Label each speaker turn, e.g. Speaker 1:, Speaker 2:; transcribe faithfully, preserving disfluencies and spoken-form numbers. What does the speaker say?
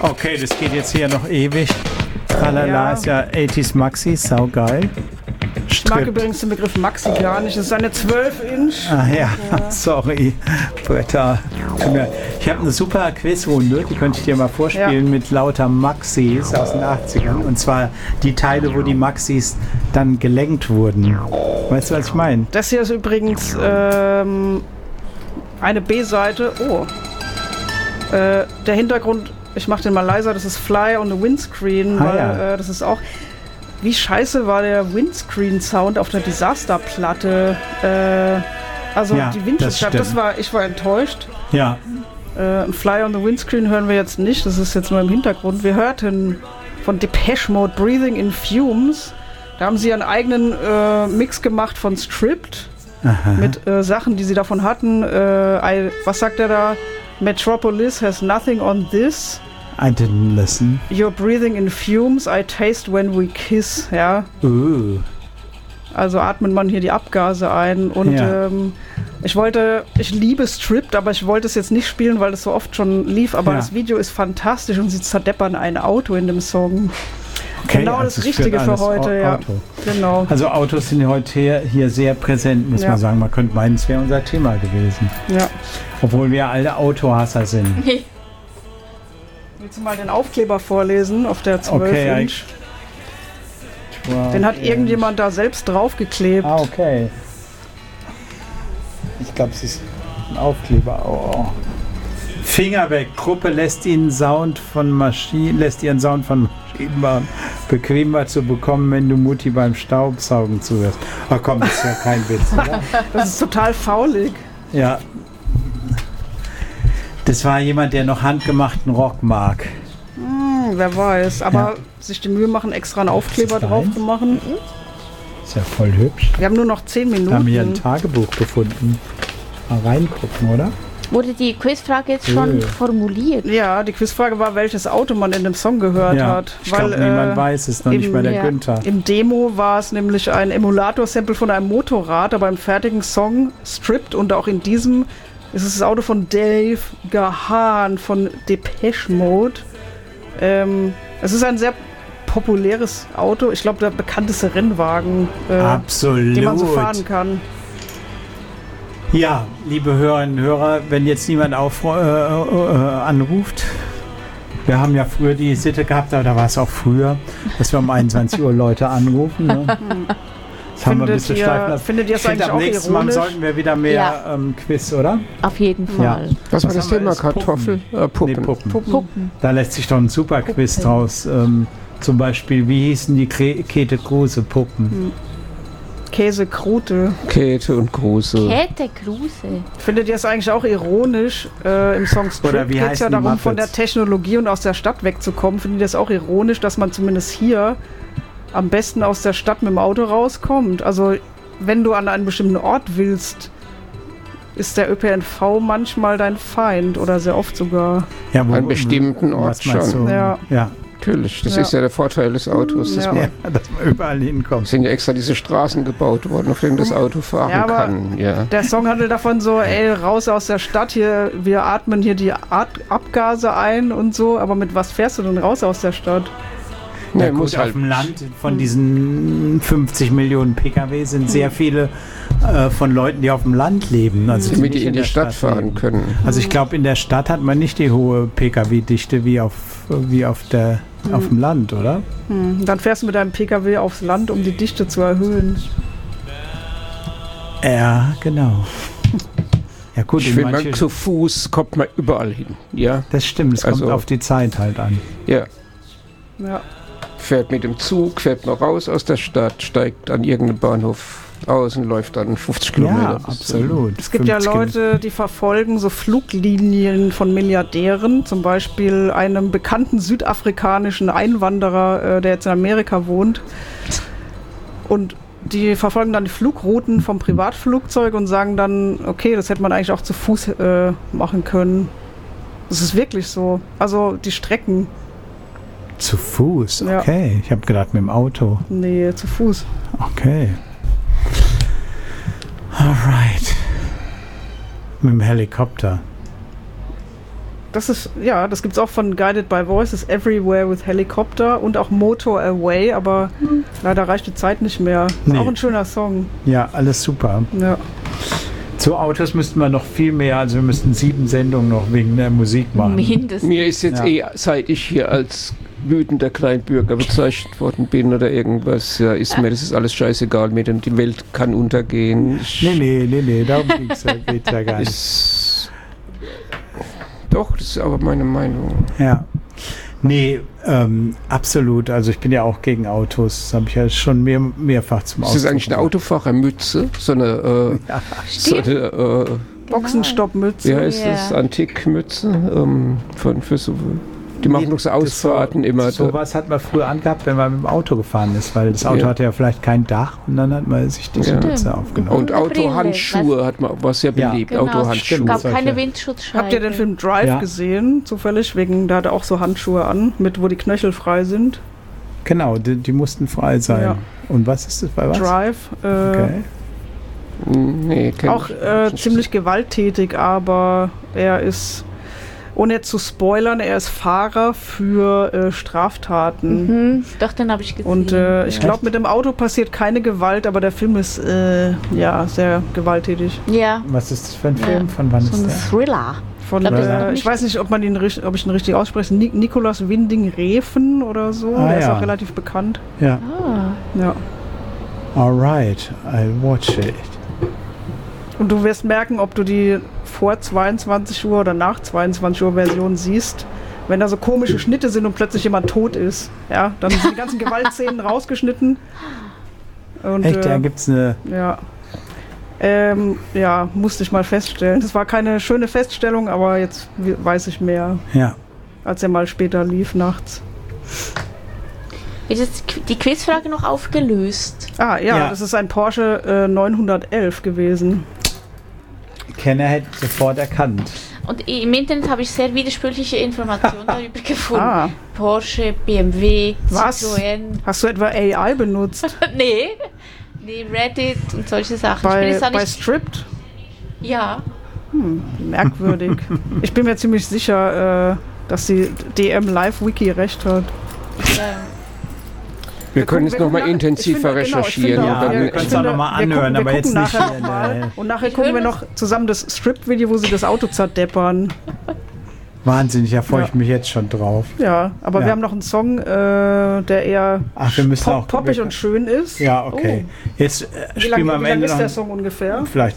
Speaker 1: Okay, das geht jetzt hier noch ewig. Tralala
Speaker 2: Ja.
Speaker 1: ist ja achtziger Maxi, saugeil.
Speaker 2: Ich mag übrigens den Begriff Maxi gar nicht. Das ist eine zwölf Inch.
Speaker 1: Ah ja, sorry. Britta. Tut mir- Ich habe eine super Quizrunde, die könnte ich dir mal vorspielen,
Speaker 2: Ja.
Speaker 1: mit lauter Maxis aus den achtzigern. Und zwar die Teile, wo die Maxis dann gelenkt wurden. Weißt du, was ich meine?
Speaker 2: Das hier ist übrigens ähm, eine B-Seite. Oh. Äh, der Hintergrund, ich mache den mal leiser, das ist Fly on the Windscreen,
Speaker 1: Ah,
Speaker 2: weil
Speaker 1: ja.
Speaker 2: äh, das ist auch. Wie scheiße war der Windscreen-Sound auf der Disaster-Platte? Äh, also
Speaker 1: Ja,
Speaker 2: die
Speaker 1: das
Speaker 2: Windschutzscheibe, das,
Speaker 1: stimmt.
Speaker 2: war, ich war enttäuscht.
Speaker 1: Ja.
Speaker 2: Äh, Fly on the Windscreen hören wir jetzt nicht, das ist jetzt nur im Hintergrund. Wir hörten von Depeche Mode Breathing in Fumes. Da haben sie einen eigenen äh, Mix gemacht von Stripped mit äh, Sachen, die sie davon hatten. Äh, I, was sagt er da? Metropolis has nothing on this.
Speaker 1: I didn't listen.
Speaker 2: You're breathing in fumes, I taste when we kiss. Ja,
Speaker 1: Uh.
Speaker 2: also atmet man hier die Abgase ein. Und
Speaker 1: Ja.
Speaker 2: ähm, ich wollte, ich liebe Stripped, aber ich wollte es jetzt nicht spielen, weil es so oft schon lief. Aber
Speaker 1: Ja.
Speaker 2: das Video ist fantastisch und sie zerdeppern ein Auto in dem Song.
Speaker 1: Okay,
Speaker 2: Genau
Speaker 1: also
Speaker 2: das
Speaker 1: es
Speaker 2: Richtige
Speaker 1: führt
Speaker 2: für
Speaker 1: alles
Speaker 2: heute,
Speaker 1: Au-
Speaker 2: ja.
Speaker 1: Auto.
Speaker 2: Genau.
Speaker 1: Also Autos sind heute hier, hier sehr präsent, muss
Speaker 2: Ja.
Speaker 1: man sagen. Man könnte meinen, es wäre unser Thema gewesen.
Speaker 2: Ja.
Speaker 1: Obwohl wir alle Autohasser sind.
Speaker 2: Willst du mal den Aufkleber vorlesen auf der zwölf
Speaker 1: Okay,
Speaker 2: Inch? Den hat irgendjemand da selbst draufgeklebt.
Speaker 1: Ah, okay. Ich glaube, es ist ein Aufkleber. Oh. Finger weg. Gruppe lässt ihren Sound von Maschinen, lässt ihren Sound von Maschinen machen. Bequemer zu bekommen, wenn du Mutti beim Staubsaugen zuhörst. Ach komm, das ist ja kein Witz, oder?
Speaker 2: Das ist total faulig.
Speaker 1: Ja. Das war jemand, der noch handgemachten Rock mag.
Speaker 2: Hm, wer weiß. Aber
Speaker 1: Ja.
Speaker 2: sich die Mühe machen, extra einen Aufkleber
Speaker 1: Ist das
Speaker 2: drauf
Speaker 1: deins?
Speaker 2: zu machen.
Speaker 1: Ist ja voll hübsch.
Speaker 2: Wir haben nur noch zehn
Speaker 1: Wir haben hier ein
Speaker 2: Minuten.
Speaker 1: Tagebuch gefunden. Mal reingucken, oder?
Speaker 3: Wurde die Quizfrage jetzt schon
Speaker 1: Nö.
Speaker 3: formuliert?
Speaker 2: Ja, die Quizfrage war, welches Auto man in dem Song gehört
Speaker 1: Ja,
Speaker 2: hat.
Speaker 1: ich glaube, niemand weiß es, noch nicht
Speaker 2: im-
Speaker 1: mal der
Speaker 3: ja.
Speaker 1: Günther.
Speaker 2: Im Demo war es nämlich ein Emulator-Sample von einem Motorrad, aber im fertigen Song Stripped und auch in diesem ist es das Auto von Dave Gahan von Depeche Mode. Ähm, es ist ein sehr populäres Auto. Ich glaube, der bekannteste Rennwagen, äh,
Speaker 1: Absolut.
Speaker 2: den man so fahren kann.
Speaker 1: Ja, liebe Hörerinnen und Hörer, wenn jetzt niemand auf, äh, äh, anruft, wir haben ja früher die Sitte gehabt, aber da war es auch früher, dass wir um einundzwanzig Uhr Leute anrufen. Ne? Das haben wir ein
Speaker 2: Findet
Speaker 1: bisschen
Speaker 2: ihr-
Speaker 1: schleifen lassen.
Speaker 2: findet ihr es
Speaker 1: Ich finde,
Speaker 2: eigentlich
Speaker 1: am
Speaker 2: auch
Speaker 1: nächsten Mal
Speaker 2: ironisch?
Speaker 1: sollten wir wieder mehr
Speaker 3: Ja.
Speaker 1: ähm, Quiz, oder?
Speaker 3: Auf jeden
Speaker 1: Ja.
Speaker 3: Fall.
Speaker 4: Was war
Speaker 1: Was
Speaker 4: das
Speaker 1: haben wir
Speaker 4: Thema?
Speaker 1: jetzt?
Speaker 4: Kartoffel? Äh, Puppen.
Speaker 1: Nee, Puppen.
Speaker 2: Puppen.
Speaker 3: Puppen.
Speaker 1: Da lässt sich doch ein super Quiz
Speaker 3: Puppen.
Speaker 1: draus. Ähm, zum Beispiel, wie hießen die Kre- Käthe Kruse Puppen?
Speaker 2: Käse, Krute.
Speaker 4: Käthe und Kruse.
Speaker 3: Käthe Kruse.
Speaker 2: Findet ihr es eigentlich auch ironisch? Äh, Im Song
Speaker 1: Oder
Speaker 2: Strip
Speaker 1: wie
Speaker 2: geht es
Speaker 1: heißen
Speaker 2: ja
Speaker 1: die
Speaker 2: darum, von der
Speaker 1: Muppets?
Speaker 2: Technologie und aus der Stadt wegzukommen. Findet ihr es auch ironisch, dass man zumindest hier am besten aus der Stadt mit dem Auto rauskommt? Also, wenn du an einen bestimmten Ort willst, ist der Ö P N V manchmal dein Feind oder sehr oft sogar.
Speaker 1: Ja, wo,
Speaker 4: An bestimmten Ort
Speaker 1: was meinst
Speaker 4: schon.
Speaker 1: du?
Speaker 2: Ja.
Speaker 1: Ja.
Speaker 4: Natürlich, das
Speaker 2: Ja.
Speaker 4: ist ja der Vorteil des Autos. Dass
Speaker 2: Ja.
Speaker 4: man,
Speaker 1: ja, dass man überall hinkommt.
Speaker 4: es sind ja extra diese Straßen gebaut worden, auf denen das Auto fahren
Speaker 2: Ja, aber
Speaker 4: kann. Ja.
Speaker 2: Der Song handelt davon so, ey, raus aus der Stadt, hier, wir atmen hier die At Abgase ein und so, aber mit was fährst du denn raus aus der Stadt?
Speaker 1: Ja,
Speaker 4: Nee,
Speaker 1: gut,
Speaker 4: muss
Speaker 1: auf
Speaker 4: halt.
Speaker 1: dem Land von diesen fünfzig Millionen Pkw sind sehr viele äh, von Leuten, die auf dem Land leben. Also
Speaker 4: Damit
Speaker 1: nicht
Speaker 4: die in die
Speaker 1: der
Speaker 4: Stadt fahren
Speaker 1: leben.
Speaker 4: können.
Speaker 1: Also ich glaube, in der Stadt hat man nicht die hohe Pkw-Dichte wie auf, wie auf, der, auf dem Land, oder?
Speaker 2: Hm. Dann fährst du mit deinem Pkw aufs Land, um die Dichte zu erhöhen.
Speaker 1: Ja, genau. Ja gut,
Speaker 4: Ich
Speaker 1: in
Speaker 4: finde,
Speaker 1: manche,
Speaker 4: man zu Fuß kommt man überall hin. Ja,
Speaker 1: das stimmt, es kommt
Speaker 4: Also-
Speaker 1: auf die Zeit halt an.
Speaker 4: ja.
Speaker 2: Ja.
Speaker 4: Fährt mit dem Zug, fährt noch raus aus der Stadt, steigt an irgendeinem Bahnhof aus und läuft dann fünfzig Kilometer.
Speaker 1: Ja,
Speaker 4: bis
Speaker 1: absolut.
Speaker 2: Es gibt ja Leute, die verfolgen so Fluglinien von Milliardären, zum Beispiel einem bekannten südafrikanischen Einwanderer, äh, der jetzt in Amerika wohnt. Und die verfolgen dann die Flugrouten vom Privatflugzeug und sagen dann, okay, das hätte man eigentlich auch zu Fuß äh, machen können. Das ist wirklich so. Also die Strecken,
Speaker 1: Zu Fuß,
Speaker 2: Ja.
Speaker 1: okay. Ich habe gedacht mit dem Auto.
Speaker 2: nee, zu Fuß.
Speaker 1: Okay. Alright. Mit dem Helikopter.
Speaker 2: das ist, ja, das gibt's auch von Guided by Voices, Everywhere with Helicopter und auch Motor Away, aber hm. leider reicht die Zeit nicht mehr. Ist
Speaker 1: Nee.
Speaker 2: auch ein schöner Song.
Speaker 1: Ja, alles super.
Speaker 2: Ja.
Speaker 1: Zu Autos müssten wir noch viel mehr, also wir müssten sieben Sendungen noch wegen der Musik machen.
Speaker 3: Mindestens.
Speaker 4: Mir ist jetzt
Speaker 1: Ja.
Speaker 4: eh, seit ich hier als wütender Kleinbürger bezeichnet worden bin oder irgendwas, ja, ist mir das ist alles scheißegal mit dem, die Welt kann untergehen. Ich,
Speaker 1: Nee, nee, nee, nee, darum geht's ja, geht's ja gar nicht.
Speaker 4: ist, doch, das ist aber meine Meinung.
Speaker 1: Ja. Nee, ähm, absolut. Also ich bin ja auch gegen Autos. Das habe ich ja schon mehr, mehrfach zum
Speaker 4: Ist das
Speaker 1: Ausdruck
Speaker 4: eigentlich eine
Speaker 1: gebracht.
Speaker 4: Autofahrermütze? So eine, äh, so
Speaker 3: Stimmt.
Speaker 4: eine äh,
Speaker 2: Boxenstoppmütze.
Speaker 4: wie heißt
Speaker 3: Ja.
Speaker 4: das? Antikmütze? Ähm, von, für so, die machen doch so
Speaker 1: Das
Speaker 4: Ausfahrten
Speaker 1: so,
Speaker 4: immer.
Speaker 1: So was hat man früher angehabt, wenn man mit dem Auto gefahren ist, weil das Auto
Speaker 4: Ja.
Speaker 1: hatte ja vielleicht kein Dach und dann hat man sich diese
Speaker 4: Ja.
Speaker 1: Mütze aufgenommen.
Speaker 4: Und
Speaker 3: eine Brille,
Speaker 4: Autohandschuhe hat man, war sehr
Speaker 1: Ja.
Speaker 4: beliebt.
Speaker 3: Genau,
Speaker 4: Autohandschuhe.
Speaker 3: es gab
Speaker 1: solche.
Speaker 3: keine Windschutzscheibe.
Speaker 2: Habt ihr den Film Drive
Speaker 1: Ja.
Speaker 2: gesehen, zufällig? Wegen, da hat er auch so Handschuhe an, mit wo die Knöchel frei sind.
Speaker 1: Genau, die, die mussten frei sein.
Speaker 2: Ja.
Speaker 1: Und was ist das bei was?
Speaker 2: Drive. Äh,
Speaker 1: Okay.
Speaker 4: Nee, kenn
Speaker 2: Auch
Speaker 4: ich
Speaker 2: äh,
Speaker 4: nicht.
Speaker 2: ziemlich gewalttätig, aber er ist, ohne jetzt zu spoilern, er ist Fahrer für äh, Straftaten.
Speaker 3: Mhm, doch, den habe ich gesehen.
Speaker 2: Und äh, ich
Speaker 1: Ja.
Speaker 2: glaube, mit dem Auto passiert keine Gewalt, aber der Film ist äh, ja sehr gewalttätig.
Speaker 3: ja,
Speaker 1: Was ist das für ein
Speaker 3: Ja.
Speaker 1: Film? Von wann
Speaker 3: so
Speaker 1: ist
Speaker 3: ein
Speaker 1: der?
Speaker 3: Thriller.
Speaker 2: Von,
Speaker 3: Ich glaub,
Speaker 1: das ist
Speaker 2: äh,
Speaker 3: noch
Speaker 2: ich
Speaker 3: nicht-
Speaker 2: weiß nicht, ob, man ihn, richt- ob ich ihn richtig ausspreche. Ni Nikolaus Winding Refn oder so.
Speaker 1: Ah,
Speaker 2: der ist
Speaker 1: ja.
Speaker 2: auch relativ bekannt.
Speaker 1: Ja.
Speaker 3: Ah.
Speaker 2: Ja.
Speaker 1: Alright, I'll watch it.
Speaker 2: Und du wirst merken, ob du die vor zweiundzwanzig Uhr oder nach zweiundzwanzig Uhr Version siehst. Wenn da so komische Schnitte sind und plötzlich jemand tot ist. Ja, dann sind die ganzen Gewaltszenen rausgeschnitten. Und,
Speaker 1: Echt, da
Speaker 2: äh,
Speaker 1: gibt's eine.
Speaker 2: ja. Ähm, ja, musste ich mal feststellen. Das war keine schöne Feststellung, aber jetzt we- weiß ich mehr,
Speaker 1: Ja.
Speaker 2: als er mal später lief nachts.
Speaker 3: Wird jetzt die Quizfrage noch aufgelöst?
Speaker 2: Ah, ja,
Speaker 1: Ja.
Speaker 2: das ist ein Porsche äh, neunhundertelf gewesen.
Speaker 1: Kenner hätte sofort erkannt.
Speaker 3: Und im Internet habe ich sehr widersprüchliche Informationen darüber gefunden.
Speaker 2: Ah,
Speaker 3: Porsche, B M W,
Speaker 2: Was?
Speaker 3: Citroën.
Speaker 2: hast du etwa A I benutzt?
Speaker 3: nee. Nee, Reddit und solche Sachen. ich bin
Speaker 2: bei
Speaker 3: jetzt da
Speaker 2: bei
Speaker 3: nicht.
Speaker 2: Stripped?
Speaker 3: Ja.
Speaker 2: Merkwürdig. Ich bin mir ziemlich sicher, äh, dass die D M Live Wiki recht hat.
Speaker 3: ähm,
Speaker 4: Wir können es
Speaker 2: gucken-
Speaker 4: nochmal
Speaker 2: wir gucken nach-
Speaker 4: intensiver
Speaker 2: ich finde- genau, ich
Speaker 4: recherchieren.
Speaker 2: finde
Speaker 1: Ja,
Speaker 2: auch,
Speaker 4: und
Speaker 1: wir
Speaker 4: dann,
Speaker 2: ich
Speaker 1: können es
Speaker 2: finde,
Speaker 1: auch nochmal
Speaker 2: wir gucken-
Speaker 1: anhören,
Speaker 2: wir
Speaker 1: aber jetzt
Speaker 2: gucken
Speaker 1: nicht
Speaker 2: nachher
Speaker 1: in
Speaker 2: noch mal.
Speaker 1: der-
Speaker 2: Und nachher
Speaker 3: Ich
Speaker 2: gucken wir
Speaker 3: höre
Speaker 2: noch zusammen das Strip-Video, wo sie das Auto zerdeppern.
Speaker 1: Wahnsinnig, da freue
Speaker 2: Ja.
Speaker 1: ich mich jetzt schon drauf.
Speaker 2: Ja, aber
Speaker 1: Ja.
Speaker 2: wir haben noch einen Song, äh, der eher
Speaker 1: Ach, wir müssen
Speaker 2: pop
Speaker 1: auch.
Speaker 2: poppig und schön ist.
Speaker 1: Ja, okay. Jetzt äh,
Speaker 2: Wie
Speaker 1: spielen
Speaker 2: lange
Speaker 1: wir am
Speaker 2: wie lang
Speaker 1: Ende
Speaker 2: ist
Speaker 1: noch
Speaker 2: der Song ungefähr?
Speaker 1: vielleicht